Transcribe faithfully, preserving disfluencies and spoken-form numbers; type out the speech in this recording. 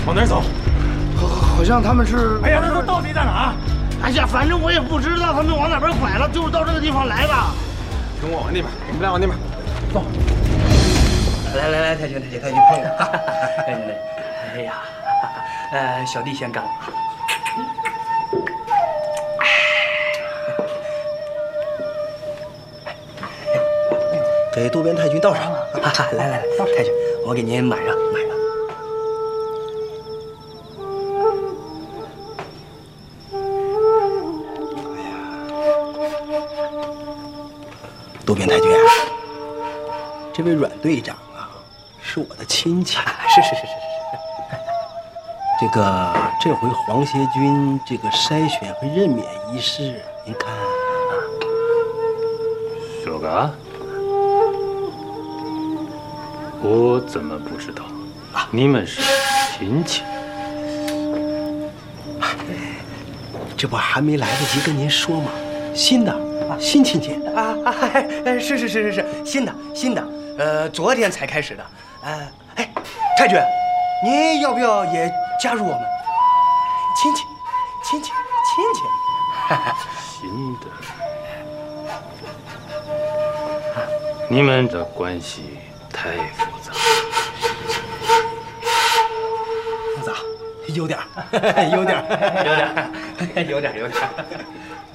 往哪儿走？ 好，好像他们是…… 哎呀，那都到底在哪儿？ 哎呀，反正我也不知道他们往哪边拐了，就是到这个地方来的。 跟我往那边，你们俩往那边走。 来来来，太君太君太君碰我。哎来，哎呀，呃，小弟先干。给渡边太君倒上。来来来，太君，我给您满上满上。哎呀，渡边太君啊，这位阮队长啊，是我的亲戚。是是是是是是。这个这回黄协军这个筛选和任免一事，您看啊。 说个。我怎么不知道？你们是亲戚。 这不还没来得及跟您说吗？新的，新亲戚啊啊！哎，是是是是是，新的新的，呃，昨天才开始的。呃，哎，太君，您要不要也加入我们？亲戚，亲戚，亲戚。 新的。你们的关系太复杂。 复杂，有点儿，有点儿，有点儿，有点儿，有点儿。